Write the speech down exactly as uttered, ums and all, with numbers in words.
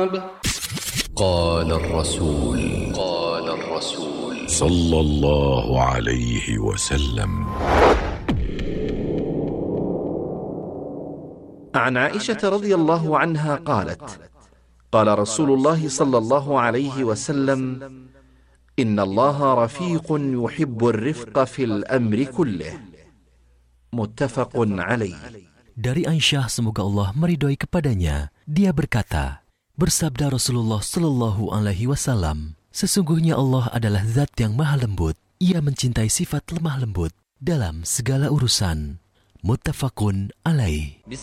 قال الرسول قال الرسول صلى الله عليه وسلم. عن عائشة رضي الله عنها قالت: قال رسول الله صلى الله عليه وسلم: إن الله رفيق يحب الرفق في الأمر كله. متفق عليه. Dari Aisyah, semoga Allah meridhoi kepadanya, dia berkata, bersabda Rasulullah Shallallahu Alaihi Wasallam, sesungguhnya Allah adalah Zat yang Maha Lembut. Ia mencintai sifat lemah lembut dalam segala urusan. Muttafaqun alaih.